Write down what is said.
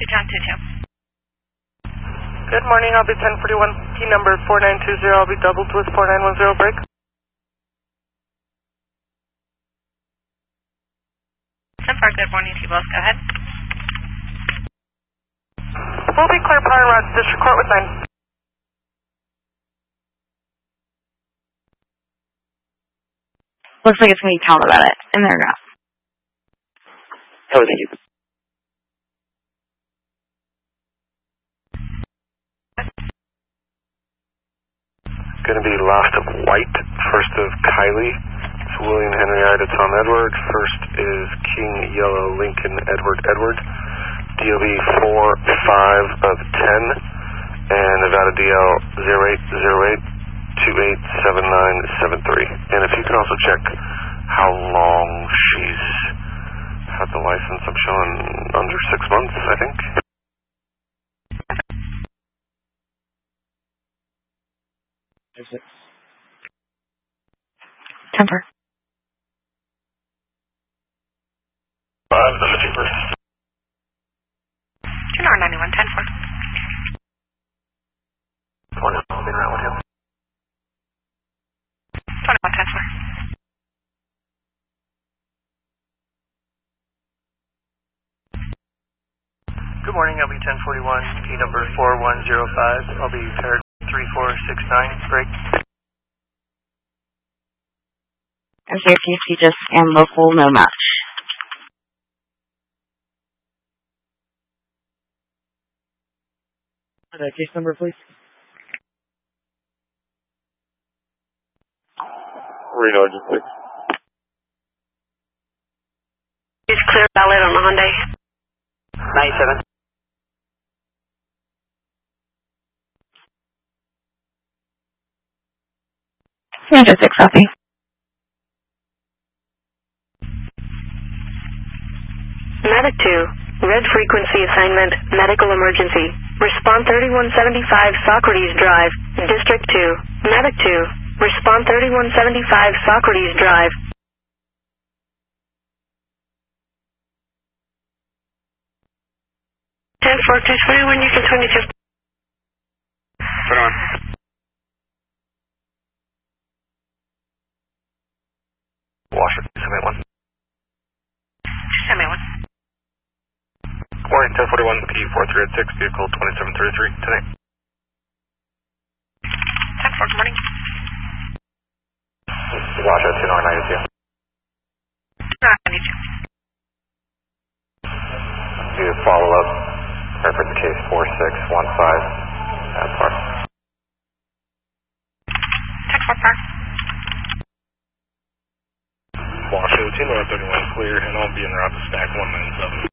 John 22. Good morning, I'll be 1041, P number 4920, I'll be doubled with 4910 break. 10-4, good morning to you both, go ahead. We'll be clear power routes, District Court with 9. Looks like it's going to be counted about it in their graph. Oh, thank you. Going to be last of White, first of Kylie, it's William Henry Ida Tom Edward, first is King Yellow Lincoln Edward Edward, DOB 4-5 of 10, and Nevada DL 0808287973. And if you can also check how long she's had the license, I'm showing under 6 months, I think. Temper. 5, the 51st. 91, 10-4. 20, I'll be around with him. 21, 10-4. Good morning, I'll be 1041, P number 4105. I'll be paired 3469, break. And safety just and local no match. Case number, please. Reno, just 6. It's clear valid on the Hyundai. 97. Sandra 6 copy. Medic 2, red frequency assignment, medical emergency. Respond 3175 Socrates Drive, District 2. Medic 2, respond 3175 Socrates Drive. 10-4, 221, you can 22. Put on. Washer, 71. 71. Good morning, 1041, P4386, vehicle 2733, tonight. 10-4, good morning. Washer, 2992. 92. Do a follow-up, reference case 4615, at par. 10-4, par. Washer, 31, clear, and I'll be en route to stack 197.